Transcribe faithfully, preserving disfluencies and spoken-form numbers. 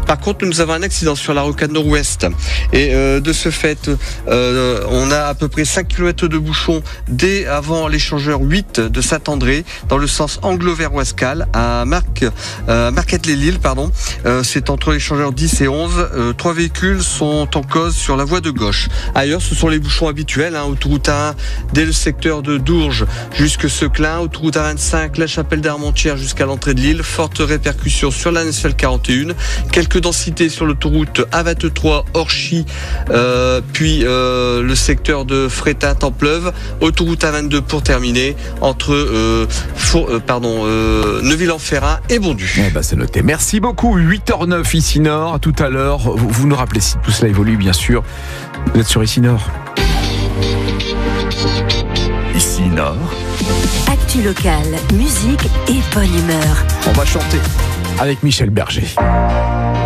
Par contre, nous avons un accident sur la rocade nord-ouest. Et euh, de ce fait, euh, on a à peu près cinq kilomètres de bouchons dès avant l'échangeur huit de Saint-André, dans le sens Anglo-Verroiscal, à Marc, euh, Marquette-les-Lilles, pardon. Euh, c'est entre l'échangeur dix et onze. Euh, trois véhicules sont en cause sur la voie de gauche. Ailleurs, ce sont les bouchons habituels, hein, autoroute A un, dès le secteur de Dourges jusque Seclin, autoroute A vingt-cinq, la Chapelle d'Armentières jusqu'à l'entrée de l'île. Forte répercussion sur la Nationale quarante et un. Quelques densités sur l'autoroute A vingt-trois, Orchy, euh, puis euh, le secteur de Frétin-Templeuve. Autoroute A vingt-deux pour terminer, entre euh, Four, euh, pardon, euh, Neuville-en-Ferrat et Bondu. Eh ben, c'est noté. Merci beaucoup. huit heures neuf ici Nord. À tout à l'heure. Vous, vous nous rappelez si tout cela évolue, bien sûr. Vous êtes sur ici Nord. Ici Nord. Actu locale, musique et bonne humeur. On va chanter avec Michel Berger.